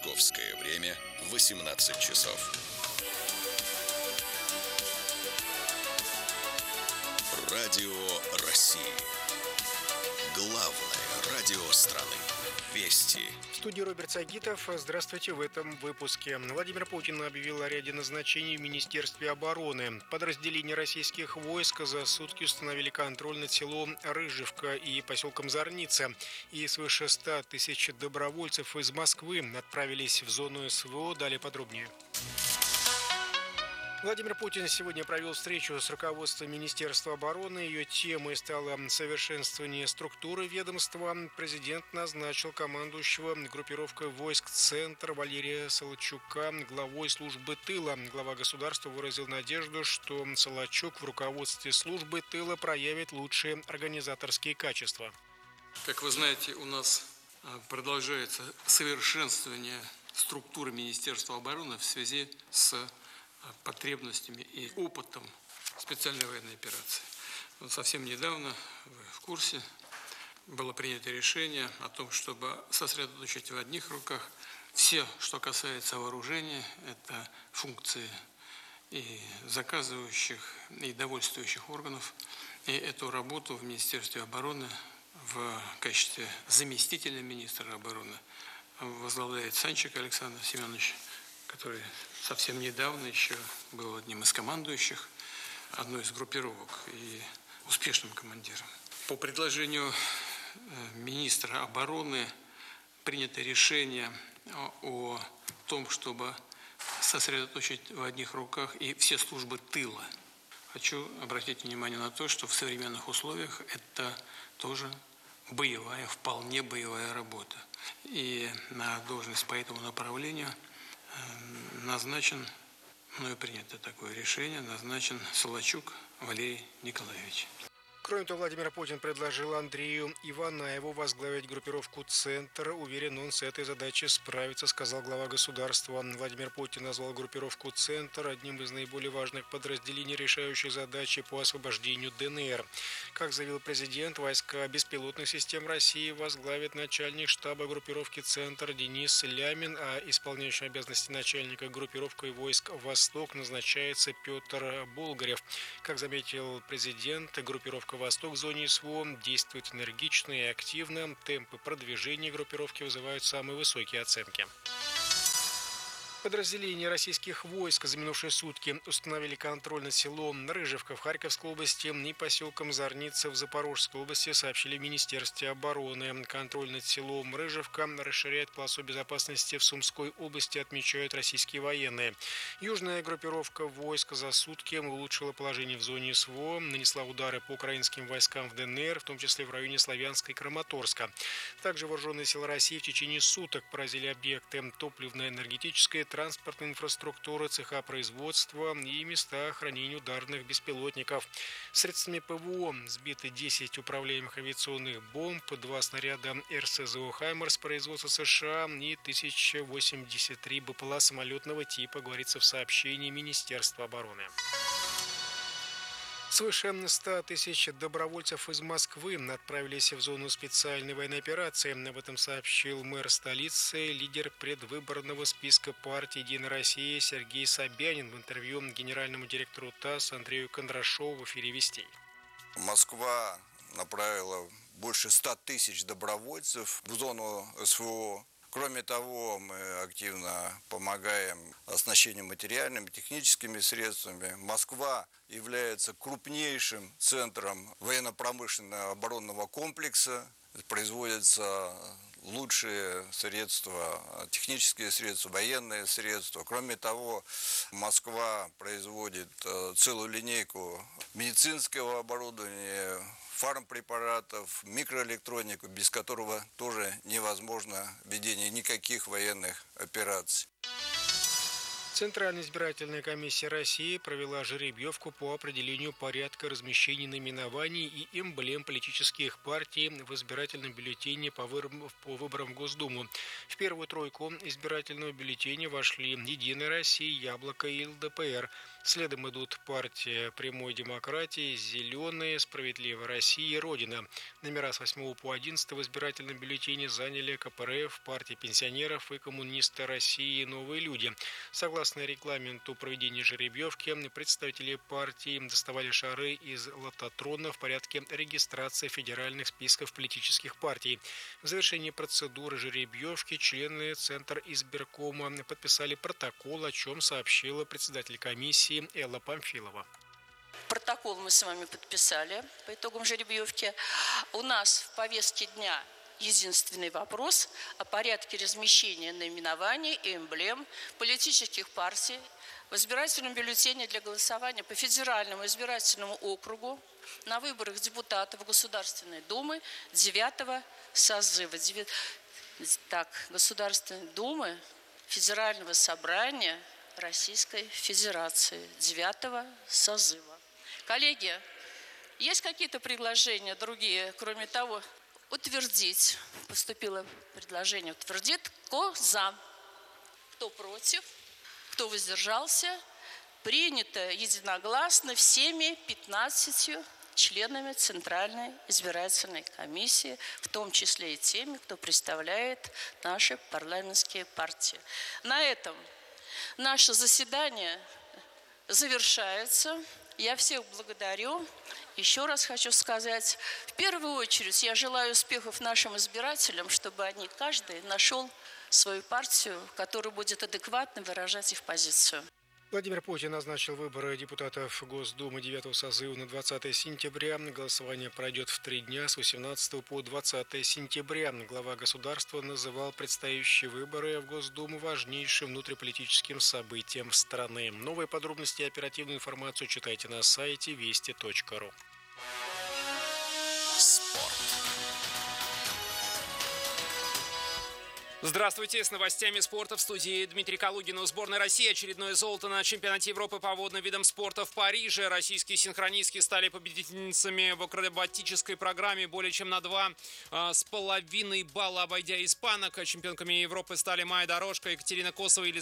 Московское время 18 часов. Радио России. Главное радио страны. Вести. В студии Роберт Сагитов. Здравствуйте в этом выпуске. Владимир Путин объявил о ряде назначений в Министерстве обороны. Подразделения российских войск за сутки установили контроль над селом Рыжевка и поселком Зорница. И свыше 100 тысяч добровольцев из Москвы отправились в зону СВО. Далее подробнее. Владимир Путин сегодня провел встречу с руководством Министерства обороны. Ее темой стало совершенствование структуры ведомства. Президент назначил командующего группировкой войск «Центр» Валерия Солодчука главой службы тыла. Глава государства выразил надежду, что Солодчук в руководстве службы тыла проявит лучшие организаторские качества. Как вы знаете, у нас продолжается совершенствование структуры Министерства обороны в связи с потребностями и опытом специальной военной операции. Вот совсем недавно, вы в курсе, было принято решение о том, чтобы сосредоточить в одних руках все, что касается вооружения, это функции и заказывающих, и довольствующих органов, и эту работу в Министерстве обороны в качестве заместителя министра обороны возглавляет Санчик Александр Семенович, который совсем недавно еще был одним из командующих одной из группировок и успешным командиром. По предложению министра обороны принято решение о том, чтобы сосредоточить в одних руках и все службы тыла. Хочу обратить внимание на то, что в современных условиях это тоже боевая, вполне боевая работа. И на должность по этому направлению мною принято такое решение, назначен Солодчук Валерий Николаевич. Кроме того, Владимир Путин предложил Андрею Иванаеву возглавить группировку «Центр». Уверен, он с этой задачей справится, сказал глава государства. Владимир Путин назвал группировку «Центр» одним из наиболее важных подразделений, решающих задачи по освобождению ДНР. Как заявил президент, войска беспилотных систем России возглавит начальник штаба группировки «Центр» Денис Лямин, а исполняющий обязанности начальника группировки войск «Восток» назначается Петр Болгарев. Как заметил президент, группировка «Восток» в зоне СВО действует энергично и активно. Темпы продвижения группировки вызывают самые высокие оценки. Подразделения российских войск за минувшие сутки установили контроль над селом Рыжевка в Харьковской области и поселком Зорница в Запорожской области, сообщили в Министерстве обороны. Контроль над селом Рыжевка расширяет полосу безопасности в Сумской области, отмечают российские военные. Южная группировка войск за сутки улучшила положение в зоне СВО, нанесла удары по украинским войскам в ДНР, в том числе в районе Славянска и Краматорска. Также вооруженные силы России в течение суток поразили объекты топливно-энергетической, транспортной инфраструктуры, цеха производства и места хранения ударных беспилотников. Средствами ПВО сбиты 10 управляемых авиационных бомб, 2 снаряда РСЗО «Хаймерс» производства США и 1083 БПЛА самолетного типа, говорится в сообщении Министерства обороны. Свыше 100 тысяч добровольцев из Москвы отправились в зону специальной военной операции. Об этом сообщил мэр столицы, лидер предвыборного списка партии «Единая Россия» Сергей Собянин в интервью генеральному директору ТАСС Андрею Кондрашову в эфире «Вестей». Москва направила больше 100 тысяч добровольцев в зону СВО. Кроме того, мы активно помогаем оснащению материальными, техническими средствами. Москва является крупнейшим центром военно-промышленного оборонного комплекса. Производятся лучшие средства, технические средства, военные средства. Кроме того, Москва производит целую линейку медицинского оборудования, фармпрепаратов, микроэлектронику, без которого тоже невозможно ведение никаких военных операций. Центральная избирательная комиссия России провела жеребьевку по определению порядка размещения наименований и эмблем политических партий в избирательном бюллетене по выборам в Госдуму. В первую тройку избирательного бюллетеня вошли «Единая Россия», «Яблоко» и ЛДПР. Следом идут партия «Прямой демократии», «Зеленые», «Справедливая Россия» и «Родина». Номера с 8 по 11 в избирательном бюллетене заняли КПРФ, партия пенсионеров и коммунисты России и «Новые люди». Согласно регламенту проведения жеребьевки, представители партии доставали шары из лототрона в порядке регистрации федеральных списков политических партий. В завершении процедуры жеребьевки члены Центра избиркома подписали протокол, о чем сообщила председатель комиссии Элла Памфилова. Протокол мы с вами подписали по итогам жеребьевки. У нас в повестке дня единственный вопрос о порядке размещения наименований и эмблем политических партий в избирательном бюллетене для голосования по федеральному избирательному округу на выборах депутатов Государственной Думы 9-го созыва. Государственной Думы Федерального собрания Российской Федерации 9-го созыва. Коллеги, есть какие-то предложения другие, кроме того, утвердить? Поступило предложение утвердить. Кто за? Кто против? Кто воздержался? Принято единогласно всеми 15 членами Центральной избирательной комиссии, в том числе и теми, кто представляет наши парламентские партии. На этом наше заседание завершается. Я всех благодарю. Еще раз хочу сказать, в первую очередь я желаю успехов нашим избирателям, чтобы они каждый нашел свою партию, которая будет адекватно выражать их позицию. Владимир Путин назначил выборы депутатов Госдумы 9-го созыва на 20 сентября. Голосование пройдет в 3 дня с 18 по 20 сентября. Глава государства называл предстоящие выборы в Госдуму важнейшим внутриполитическим событием страны. Новые подробности и оперативную информацию читайте на сайте вести.ру. Спорт. Здравствуйте, с новостями спорта в студии Дмитрий Калугин. У сборной России очередное золото на чемпионате Европы по водным видам спорта в Париже. Российские синхронистки стали победительницами в акробатической программе более чем на 2,5 балла, обойдя испанок. Чемпионками Европы стали Майя Дорожко, Екатерина Косова и